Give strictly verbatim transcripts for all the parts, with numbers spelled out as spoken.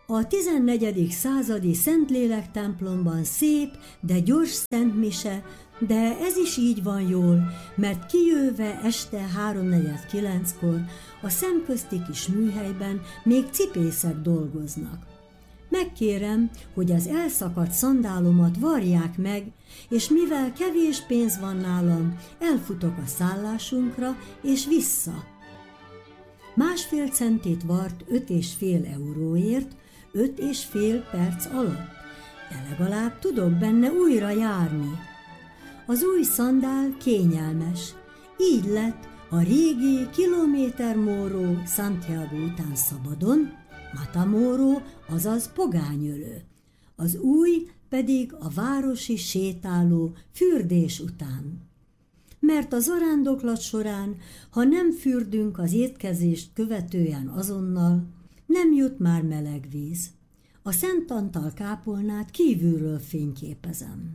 A tizennegyedik századi Szentlélek templomban szép, de gyors szentmise, de ez is így van jól, mert kijöve este háromnegyed kilenckor a szemközti kis műhelyben még cipészek dolgoznak. Megkérem, hogy az elszakadt szandálomat varják meg, és mivel kevés pénz van nálam, elfutok a szállásunkra és vissza. Másfél centét vart öt és fél euróért, öt és fél perc alatt, de legalább tudok benne újra járni. Az új szandál kényelmes, így lett a régi kilométermóró Santiago után szabadon, Matamoros, azaz pogányölő, az új pedig a városi sétáló fürdés után. Mert a zarándoklat során, ha nem fürdünk az étkezést követően azonnal, nem jut már meleg víz. A Szent Antal kápolnát kívülről fényképezem.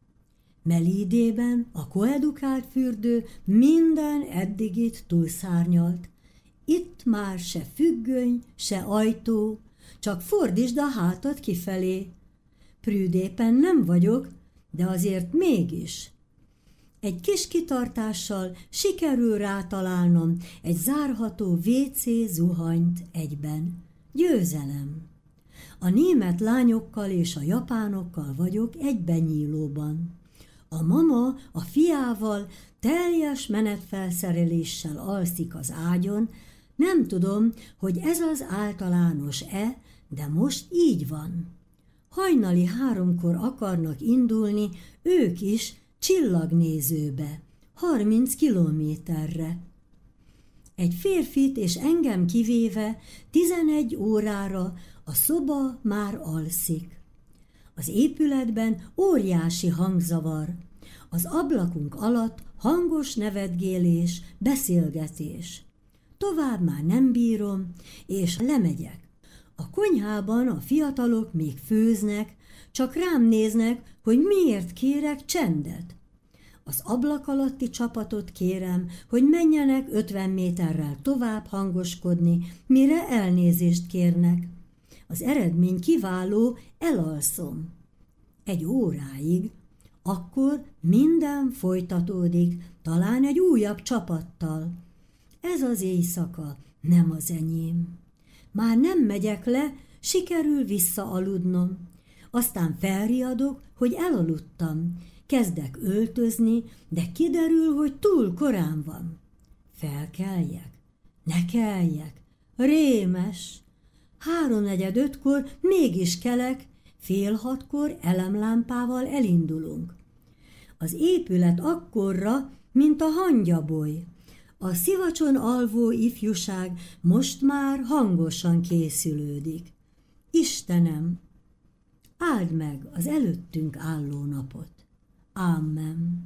Melidében a koedukált fürdő minden eddigit túlszárnyalt. Itt már se függöny, se ajtó, csak fordítsd a hátad kifelé. Prűdépen nem vagyok, de azért mégis. Egy kis kitartással sikerül rátalálnom egy zárható vé cé zuhanyt egyben. Győzelem! A német lányokkal és a japánokkal vagyok egyben nyílóban. A mama a fiával teljes menetfelszereléssel alszik az ágyon, nem tudom, hogy ez az általános-e, de most így van. Hajnali háromkor akarnak indulni ők is csillagnézőbe, harminc kilométerre. Egy férfit és engem kivéve tizenegy órára a szoba már alszik. Az épületben óriási hangzavar, az ablakunk alatt hangos nevetgélés, beszélgetés. Tovább már nem bírom, és lemegyek. A konyhában a fiatalok még főznek, csak rám néznek, hogy miért kérek csendet. Az ablak alatti csapatot kérem, hogy menjenek ötven méterrel tovább hangoskodni, mire elnézést kérnek. Az eredmény kiváló, elalszom. Egy óráig, akkor minden folytatódik, talán egy újabb csapattal. Ez az éjszaka nem az enyém. Már nem megyek le, sikerül visszaaludnom. Aztán felriadok, hogy elaludtam. Kezdek öltözni, de kiderül, hogy túl korán van. Felkeljek? Ne keljek? Rémes! Háromnegyed ötkor mégis kelek, fél hatkor elemlámpával elindulunk. Az épület akkorra, mint a hangyaboly. A szivacson alvó ifjúság most már hangosan készülődik. Istenem, áld meg az előttünk álló napot. Ámen.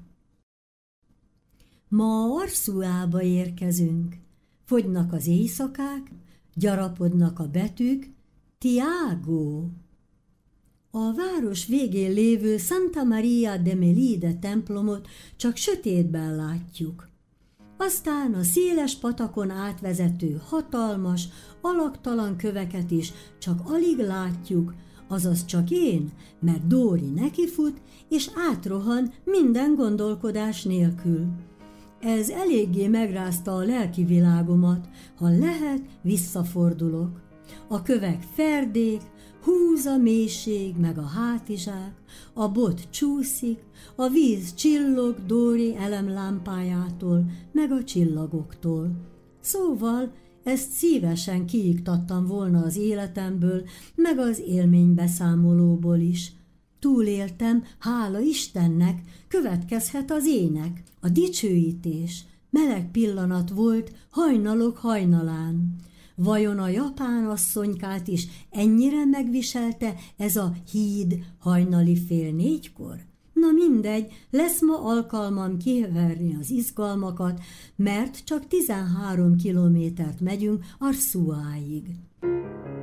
Ma Arszuába érkezünk. Fogynak az éjszakák, gyarapodnak a betűk, Tiago. A város végén lévő Santa Maria de Melide templomot csak sötétben látjuk. Aztán a széles patakon átvezető hatalmas, alaktalan köveket is csak alig látjuk, azaz csak én, mert Dóri nekifut, és átrohan minden gondolkodás nélkül. Ez eléggé megrázta a lelki világomat, ha lehet, visszafordulok. A kövek ferdék, húz a mélység meg a hátizsák, a bot csúszik, a víz csillog Dóri elemlámpájától, meg a csillagoktól. Szóval ezt szívesen kiiktattam volna az életemből, meg az élménybeszámolóból is. Túléltem, hála Istennek, következhet az ének, a dicsőítés. Meleg pillanat volt hajnalok hajnalán. Vajon a japán asszonykát is ennyire megviselte ez a híd hajnali fél négykor? Na mindegy, lesz ma alkalmam kiverni az izgalmakat, mert csak tizenhárom kilométert megyünk Arszuáig.